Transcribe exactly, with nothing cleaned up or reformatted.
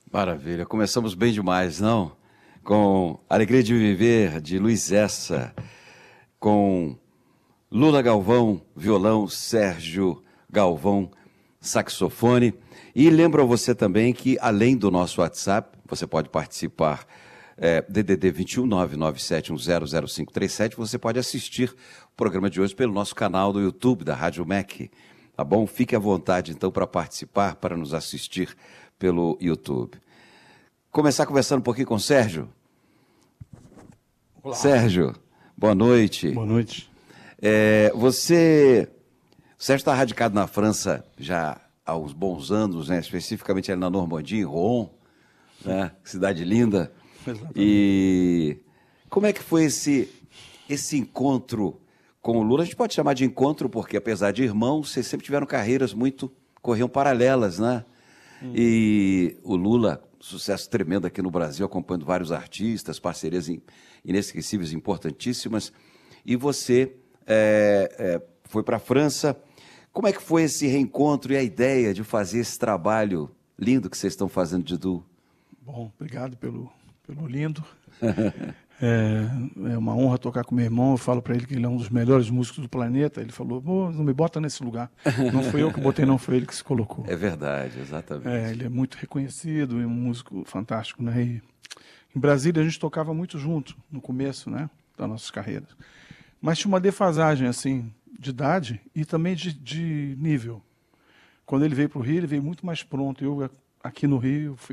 Maravilha, começamos bem demais, não? Com Alegria de Viver, de Luiz Essa, com Lula Galvão, violão, Sérgio Galvão, saxofone. E lembro a você também que, além do nosso WhatsApp, você pode participar, é, D D D vinte e um, nove nove sete um zero zero cinco três sete, você pode assistir o programa de hoje pelo nosso canal do YouTube, da Rádio M E C, tá bom? Fique à vontade, então, para participar, para nos assistir pelo YouTube. Começar conversando um pouquinho com o Sérgio. Olá. Sérgio, boa noite. Boa noite. É, você, o Sérgio está radicado na França já há uns bons anos, né? Especificamente ali na Normandia, em Rouen, né? Cidade linda. Exatamente. E como é que foi esse, esse encontro com o Lula? A gente pode chamar de encontro porque, apesar de irmãos, vocês sempre tiveram carreiras muito, corriam paralelas, né? Hum. E o Lula, sucesso tremendo aqui no Brasil, acompanhando vários artistas, parcerias inesquecíveis, importantíssimas. E você é, é, foi para a França. Como é que foi esse reencontro e a ideia de fazer esse trabalho lindo que vocês estão fazendo de duo? Bom, obrigado pelo, pelo lindo. é, é uma honra tocar com meu irmão. Eu falo para ele que ele é um dos melhores músicos do planeta. Ele falou, oh, não me bota nesse lugar. Não foi eu que botei, não foi ele que se colocou. É verdade, exatamente. É, ele é muito reconhecido e um músico fantástico, né? E em Brasília a gente tocava muito junto no começo, né, das nossas carreiras. Mas tinha uma defasagem assim de idade e também de, de nível. Quando ele veio para o Rio, ele veio muito mais pronto. Eu aqui no Rio fui